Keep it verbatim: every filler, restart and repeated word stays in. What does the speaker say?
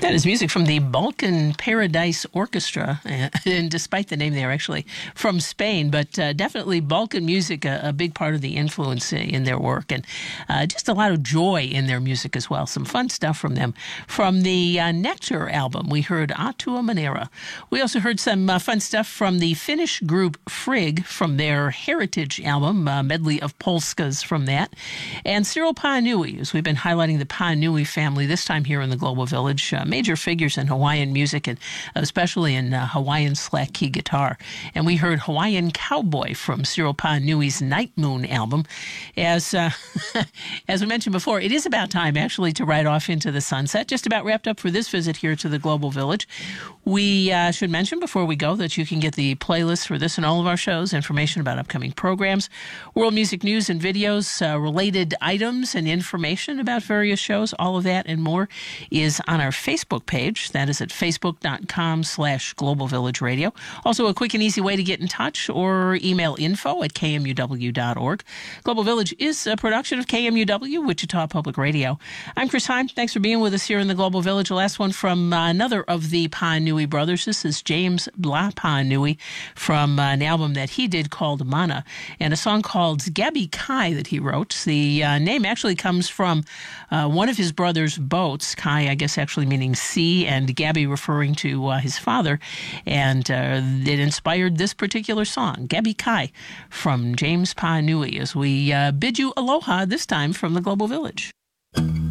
That is music from the Balkan Paradise Orchestra, and despite the name, they are actually from Spain, but uh, definitely Balkan music, a, a big part of the influence in their work, and uh, just a lot of joy in their music as well. Some fun stuff from them. From the uh, Nectar album, we heard A Tua Manera. We also heard some uh, fun stuff from the Finnish group Frigg from their Heritage album, uh, medley of polskas from that, and Cyril Paanui, as we've been highlighting the Paanui family, this time here in the Global Village. Uh, major figures in Hawaiian music, and especially in uh, Hawaiian slack key guitar. And we heard Hawaiian Cowboy from Cyril Paanui's Night Moon album. As uh, as we mentioned before, it is about time, actually, to ride off into the sunset. Just about wrapped up for this visit here to the Global Village. We uh, should mention before we go that you can get the playlist for this and all of our shows, information about upcoming programs, world music news and videos, uh, related items and information about various shows. All of that and more is on our Facebook page. That is at facebook.com slash Global Village Radio. Also, a quick and easy way to get in touch or email info at k m u w dot org. Global Village is a production of K M U W, Wichita Public Radio. I'm Chris Heim. Thanks for being with us here in the Global Village. The last one from uh, another of the Paanui brothers. This is James Blah Paanui from uh, an album that he did called Mana, and a song called Gabi Kai that he wrote. The uh, name actually comes from uh, one of his brother's boats, Kai, I guess actually meaning sea, and Gabi referring to uh, his father, and uh, it inspired this particular song, Gabi Kai, from James Paanui, as we uh, bid you aloha this time from the Global Village.